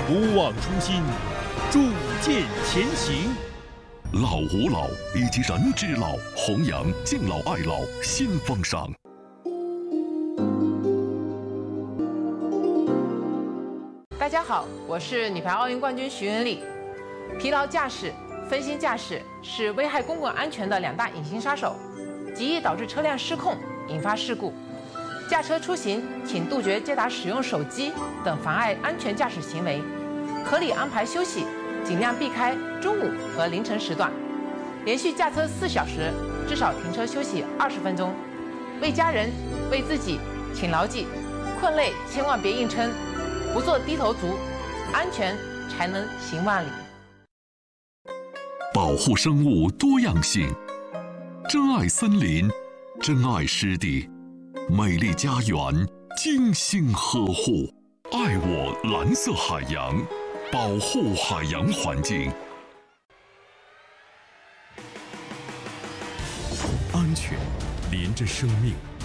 不忘初心，铸剑前行。 老吾老以及人之老，弘扬敬老爱老新风尚。 大家好，我是女排奥运冠军徐文丽。疲劳驾驶、分心驾驶是危害公共安全的两大隐形杀手，极易导致车辆失控，引发事故。驾车出行，请杜绝接打使用手机等妨碍安全驾驶行为，合理安排休息，尽量避开中午和凌晨时段。连续驾车4小时，至少停车休息20分钟。为家人、为自己，请牢记：困累千万别硬撑。不做低头族，安全才能行万里。 保护生物多样性，珍爱森林，珍爱湿地，美丽家园精心呵护，爱我蓝色海洋，保护海洋环境。 安全连着生命。